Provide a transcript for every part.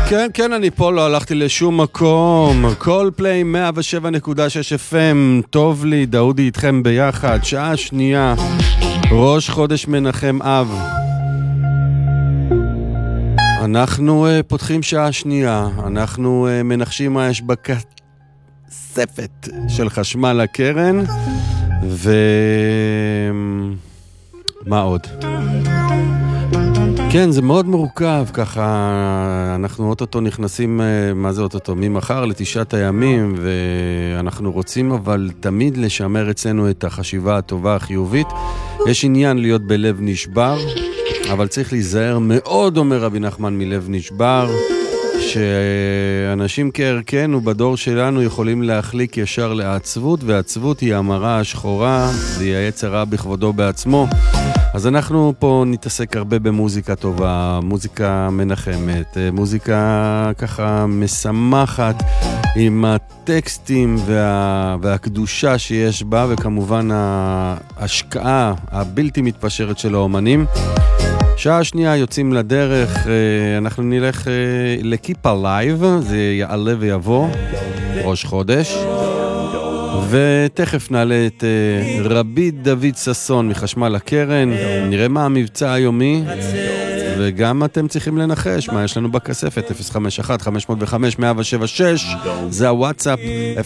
כן, כן, אני פה, לא הלכתי לשום מקום. קולפליי 107.6 FM, טוב לי, דאודי איתכם ביחד, שעה שנייה, ראש חודש מנחם אב. אנחנו פותחים שעה שנייה, אנחנו מנחשים מה יש בכספת של חשמל הקרן, ומה עוד? כן, זה מאוד מורכב, ככה אנחנו אוטוטו נכנסים, מה זה אוטוטו? ממחר לתשעת הימים, ואנחנו רוצים אבל תמיד לשמר אצלנו את החשיבה הטובה החיובית. יש עניין להיות בלב נשבר, אבל צריך להיזהר מאוד, אומר רבי נחמן, מלב נשבר, שאנשים כערכנו בדור שלנו יכולים להחליק ישר לעצבות, והעצבות היא המראה השחורה, והיא היצר רע בכבודו בעצמו. אז אנחנו פה נתעסק הרבה במוזיקה טובה, מוזיקה מנחמת, מוזיקה ככה משמחת עם הטקסטים והקדושה שיש בה, וכמובן ההשקעה הבלתי מתפשרת של האומנים. שעה שנייה יוצאים לדרך, אנחנו נלך לקיפה לייב, זה יעלה ויבוא, ראש חודש. ותכף נעלה את רבי דוד ססון מחשמל הקרן, נראה מה המבצע היומי, וגם אתם צריכים לנחש מה יש לנו בכספת. 051-505-176 זה הוואטסאפ,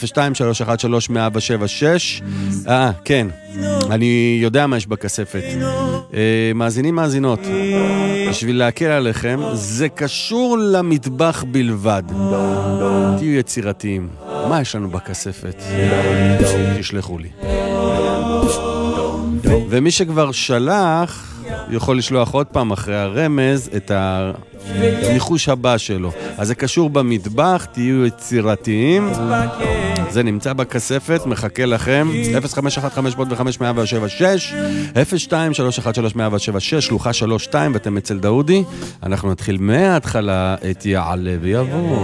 02-313-176. כן, אני יודע מה יש בכספת. מאזינים מאזינות, בשביל להקל עליכם, זה קשור למטבח בלבד. תהיו יצירתיים. מה יש לנו בכספת? תשלחו לי. ומי שכבר שלח יכול לשלוח עוד פעם אחרי הרמז את הניחוש הבא שלו. אז זה קשור במטבח, תהיו יצירתיים. זה נמצא בכספת, מחכה לכם. 051-505-176 02-313-176 שלוחה 32, ואתם אצל דאודי. אנחנו נתחיל מההתחלה את יעלה ויבוא.